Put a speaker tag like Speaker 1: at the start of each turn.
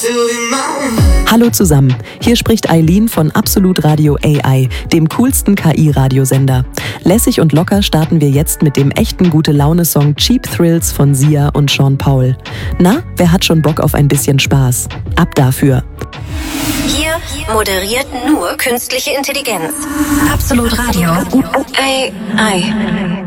Speaker 1: Hallo zusammen, hier spricht Eileen von Absolut Radio AI, dem coolsten KI-Radiosender. Lässig und locker starten wir jetzt mit dem echten Gute-Laune-Song Cheap Thrills von Sia und Sean Paul. Na, wer hat schon Bock auf ein bisschen Spaß? Ab dafür!
Speaker 2: Hier moderiert nur künstliche Intelligenz. Absolut Radio AI.